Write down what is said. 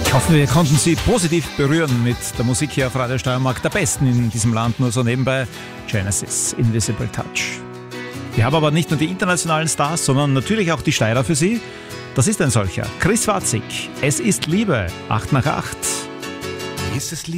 Ich hoffe, wir konnten Sie positiv berühren mit der Musik hier auf Radio Steiermark, der besten in diesem Land, nur so nebenbei, Genesis, Invisible Touch. Wir haben aber nicht nur die internationalen Stars, sondern natürlich auch die Steirer für Sie. Das ist ein solcher, Chris Watzig, Es ist Liebe, 8 nach 8. Es ist Liebe.